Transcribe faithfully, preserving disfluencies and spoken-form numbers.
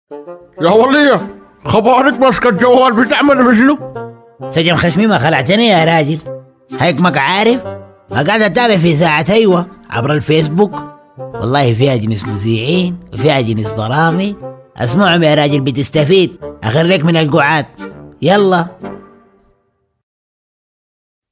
يا ولية، خبارك ماسكة الجوال بتعمل بشنو؟ سجن خشمي ما خلعتني يا راجل، هيك ما عارف. ما قاعد اتابع في ساعة ايوه عبر الفيسبوك، والله فيها جنس مذيعين وفيها جنس برامج. اسمعهم يا راجل بتستفيد، اخرك من القعاد. يلا